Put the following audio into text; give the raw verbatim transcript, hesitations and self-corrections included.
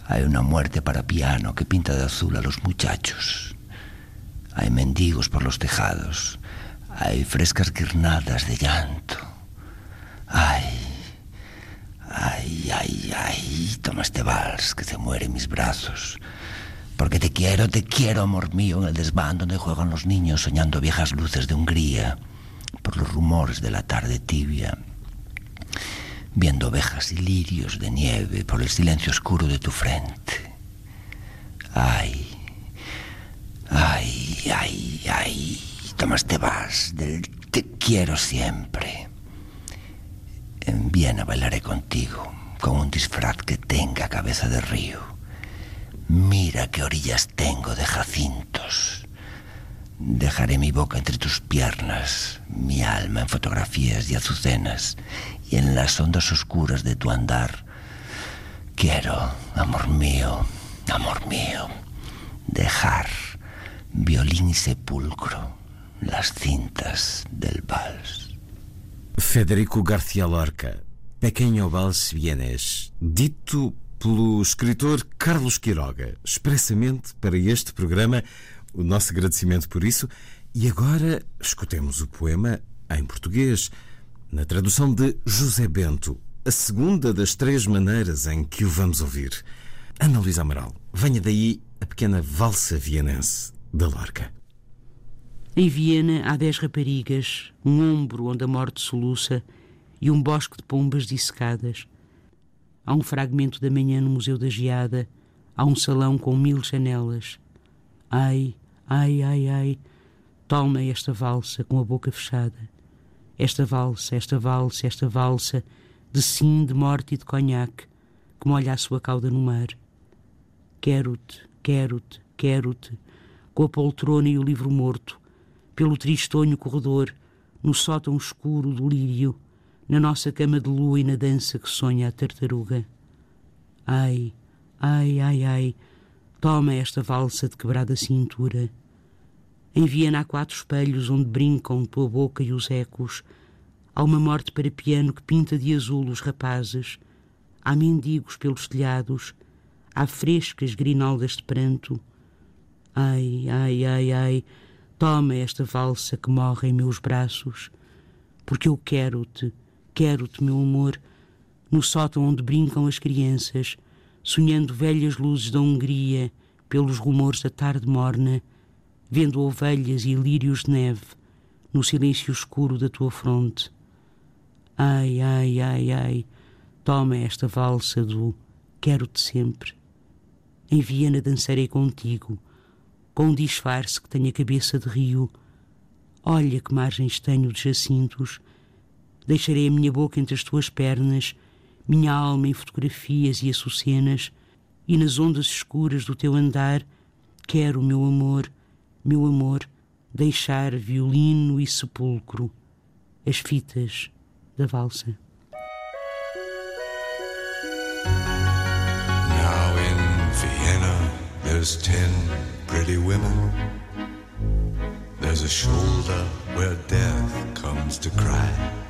Hay una muerte para piano que pinta de azul a los muchachos. Hay mendigos por los tejados. Hay frescas guirnaldas de llanto. Ay, ay, ay, ay, toma este vals que se muere en mis brazos. Porque te quiero, te quiero, amor mío, en el desván donde juegan los niños soñando viejas luces de Hungría, por los rumores de la tarde tibia, viendo ovejas y lirios de nieve por el silencio oscuro de tu frente. Ay, ay, ay, ay, toma este vals del te quiero siempre. En Viena bailaré contigo con un disfraz que tenga cabeza de río. Mira qué orillas tengo de jacintos. Dejaré mi boca entre tus piernas, mi alma en fotografías y azucenas, y en las ondas oscuras de tu andar. Quiero, amor mío, amor mío, dejar violín y sepulcro, las cintas del vals. Federico García Lorca, Pequeno Vals Vienes, dito pelo escritor Carlos Quiroga, expressamente para este programa. O nosso agradecimento por isso. E agora escutemos o poema em português, na tradução de José Bento, a segunda das três maneiras em que o vamos ouvir. Ana Luísa Amaral, venha daí a pequena valsa vienense da Lorca. Em Viena há dez raparigas, um ombro onde a morte soluça e um bosque de pombas dissecadas. Há um fragmento da manhã no Museu da Geada, há um salão com mil janelas. Ai, ai, ai, ai, toma esta valsa com a boca fechada. Esta valsa, esta valsa, esta valsa, de sim, de morte e de conhaque, que molha a sua cauda no mar. Quero-te, quero-te, quero-te, com a poltrona e o livro morto, pelo tristonho corredor, no sótão escuro do lírio, na nossa cama de lua e na dança que sonha a tartaruga. Ai, ai, ai, ai, toma esta valsa de quebrada cintura. Em Viena há quatro espelhos onde brincam tua boca e os ecos. Há uma morte para piano que pinta de azul os rapazes. Há mendigos pelos telhados. Há frescas grinaldas de pranto. Ai, ai, ai, ai, toma esta valsa que morre em meus braços. Porque eu quero-te, quero-te, meu amor, no sótão onde brincam as crianças, sonhando velhas luzes da Hungria, pelos rumores da tarde morna, vendo ovelhas e lírios de neve, no silêncio escuro da tua fronte. Ai, ai, ai, ai, toma esta valsa do quero-te sempre. Em Viena dançarei contigo, com um disfarce que tem a cabeça de rio. Olha que margens tenho de jacintos. Deixarei a minha boca entre as tuas pernas, minha alma em fotografias e açucenas, e nas ondas escuras do teu andar quero, meu amor, meu amor, deixar violino e sepulcro, as fitas da valsa. Now in Vienna there's ten pretty women. There's a shoulder where death comes to cry.